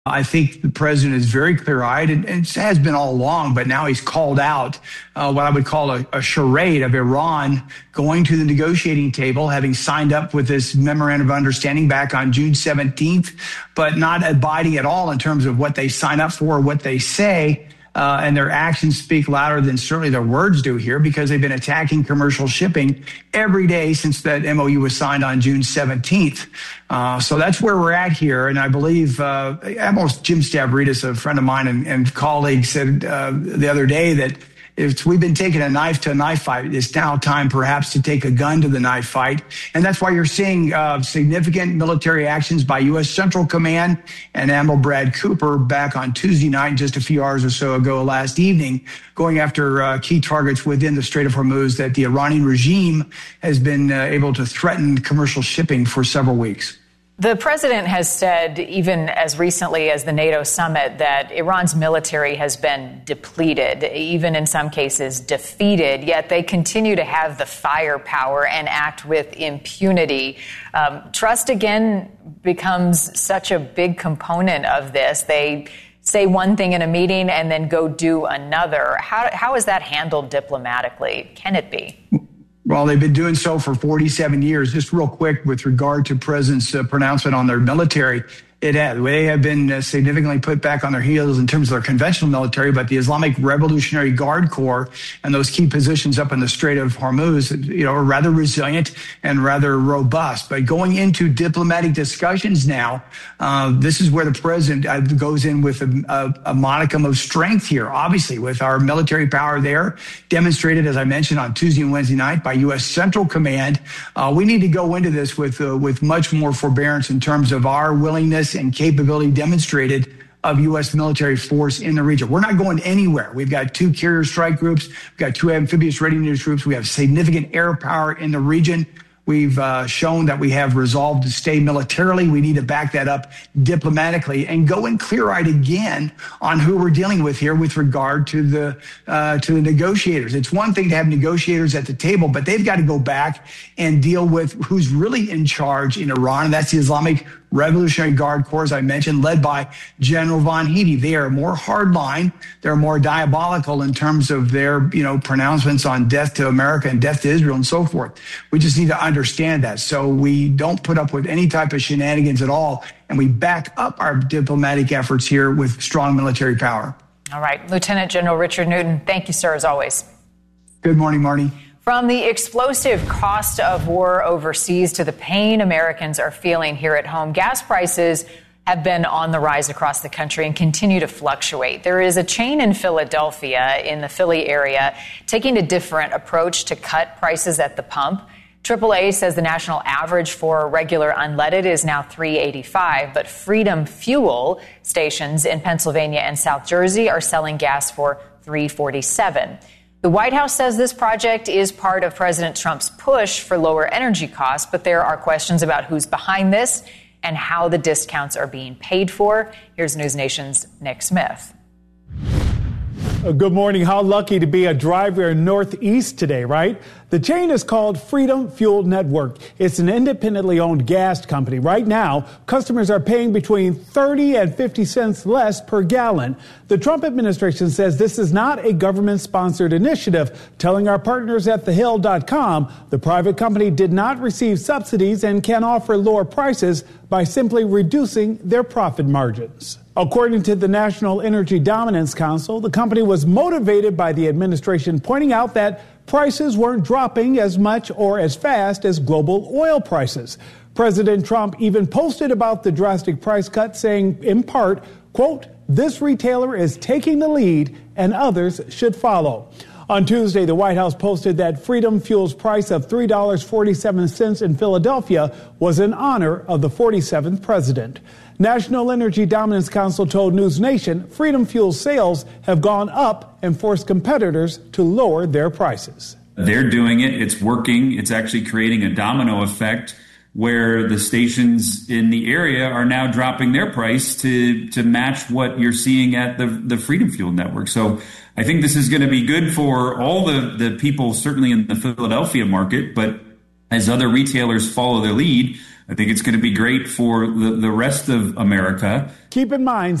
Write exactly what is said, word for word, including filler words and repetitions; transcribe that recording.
I think the president is very clear-eyed, and, and it has been all along, but now he's called out uh, what I would call a, a charade of Iran going to the negotiating table, having signed up with this memorandum of understanding back on June seventeenth, but not abiding at all in terms of what they sign up for, what they say. Uh, and their actions speak louder than certainly their words do here, because they've been attacking commercial shipping every day since that M O U was signed on June seventeenth. Uh, so that's where we're at here. And I believe uh, almost Jim Stavridis, a friend of mine and, and colleague, said uh, the other day that if we've been taking a knife to a knife fight, it's now time perhaps to take a gun to the knife fight. And that's why you're seeing uh, significant military actions by U S Central Command and Admiral Brad Cooper back on Tuesday night, just a few hours or so ago last evening, going after uh, key targets within the Strait of Hormuz that the Iranian regime has been uh, able to threaten commercial shipping for several weeks. The president has said, even as recently as the NATO summit, that Iran's military has been depleted, even in some cases defeated, yet they continue to have the firepower and act with impunity. Um, trust, again, becomes such a big component of this. They say one thing in a meeting and then go do another. How, how is that handled diplomatically? Can it be? Well, they've been doing so for forty-seven years. Just real quick with regard to President's uh, pronouncement on their military, it had, they have been uh, significantly put back on their heels in terms of their conventional military, but the Islamic Revolutionary Guard Corps and those key positions up in the Strait of Hormuz, you know, are rather resilient and rather robust. But going into diplomatic discussions now, uh, this is where the president uh, goes in with a, a, a modicum of strength here, obviously, with our military power there, demonstrated, as I mentioned, on Tuesday and Wednesday night by U S Central Command. Uh, we need to go into this with, uh, with much more forbearance in terms of our willingness and capability demonstrated of U S military force in the region. We're not going anywhere. We've got two carrier strike groups. We've got two amphibious readiness troops. We have significant air power in the region. We've uh, shown that we have resolved to stay militarily. We need to back that up diplomatically and go in clear-eyed again on who we're dealing with here with regard to the uh, to the negotiators. It's one thing to have negotiators at the table, but they've got to go back and deal with who's really in charge in Iran, and that's the Islamic Revolutionary Guard Corps, as I mentioned, led by General von Heide. They are more hardline. They're more diabolical in terms of their, you know, pronouncements on death to America and death to Israel and so forth. We just need to understand that. So we don't put up with any type of shenanigans at all, and we back up our diplomatic efforts here with strong military power. All right. Lieutenant General Richard Newton, thank you, sir, as always. Good morning, Marnie. From the explosive cost of war overseas to the pain Americans are feeling here at home, gas prices have been on the rise across the country and continue to fluctuate. There is a chain in Philadelphia, in the Philly area, taking a different approach to cut prices at the pump. triple A says the national average for regular unleaded is now three eighty-five, but Freedom Fuel stations in Pennsylvania and South Jersey are selling gas for three forty-seven. The White House says this project is part of President Trump's push for lower energy costs, but there are questions about who's behind this and how the discounts are being paid for. Here's News Nation's Nick Smith. Good morning. How lucky to be a driver in Northeast today, right? The chain is called Freedom Fuel Network. It's an independently owned gas company. Right now, customers are paying between thirty and fifty cents less per gallon. The Trump administration says this is not a government-sponsored initiative, telling our partners at the hill dot com the private company did not receive subsidies and can offer lower prices by simply reducing their profit margins. According to the National Energy Dominance Council, the company was motivated by the administration pointing out that prices weren't dropping as much or as fast as global oil prices. President Trump even posted about the drastic price cut, saying, in part, quote, "This retailer is taking the lead and others should follow." On Tuesday, the White House posted that Freedom Fuel's price of three dollars and forty-seven cents in Philadelphia was in honor of the forty-seventh president. National Energy Dominance Council told News Nation Freedom Fuel sales have gone up and forced competitors to lower their prices. They're doing it. It's working. It's actually creating a domino effect where the stations in the area are now dropping their price to, to match what you're seeing at the, the Freedom Fuel network. So I think this is going to be good for all the, the people, certainly in the Philadelphia market, but as other retailers follow their lead, I think it's going to be great for the, the rest of America. Keep in mind,